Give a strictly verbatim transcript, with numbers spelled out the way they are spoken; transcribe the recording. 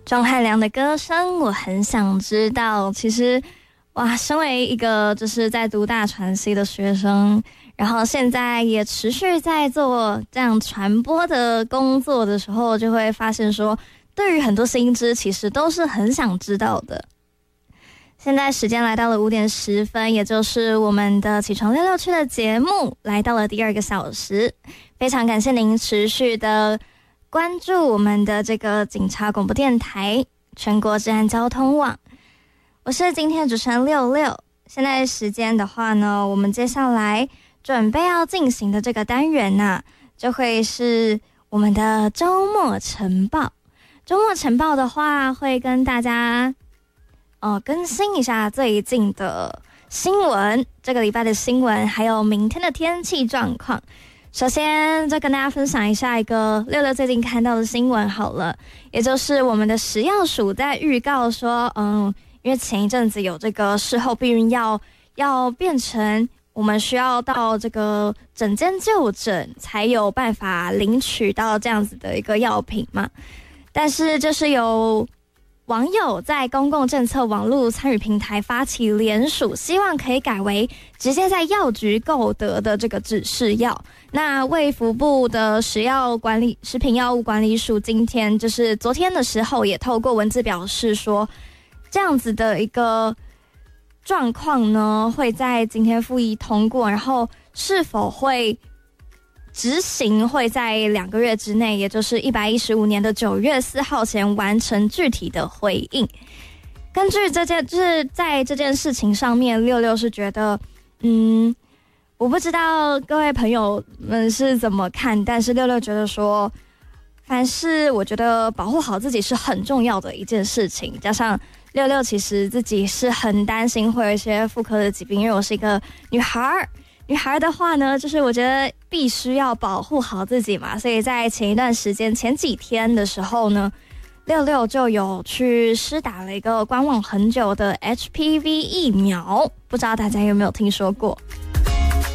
庄汉良的歌声，我很想知道。其实，哇，身为一个就是在读大传系的学生，然后现在也持续在做这样传播的工作的时候，就会发现说，对于很多新知，其实都是很想知道的。现在时间来到了五点十分，也就是我们的起床六六区的节目来到了第二个小时。非常感谢您持续的关注我们的这个警察广播电台全国治安交通网，我是今天的主持人六六。现在时间的话呢，我们接下来准备要进行的这个单元呢、啊，就会是我们的周末晨报。周末晨报的话，会跟大家呃更新一下最近的新闻，这个礼拜的新闻，还有明天的天气状况。首先就跟大家分享一下一个六六最近看到的新闻好了，也就是我们的食药署在预告说，嗯，因为前一阵子有这个事后避孕药要变成我们需要到这个诊间就诊才有办法领取到这样子的一个药品嘛，但是就是有网友在公共政策网络参与平台发起联署，希望可以改为直接在药局购得的这个指示药。那卫福部的食药管理食品药物管理署今天就是昨天的时候也透过文字表示说，这样子的一个状况呢会在今天复议通过，然后是否会执行会在两个月之内，也就是一百一十五年的九月四号前完成具体的回应。根据这件，就是在这件事情上面，六六是觉得，嗯，我不知道各位朋友们是怎么看，但是六六觉得说，凡事我觉得保护好自己是很重要的一件事情。加上六六其实自己是很担心会有一些妇科的疾病，因为我是一个女孩。女孩的话呢，就是我觉得必须要保护好自己嘛，所以在前一段时间前几天的时候呢，六六就有去施打了一个观望很久的 H P V 疫苗，不知道大家有没有听说过。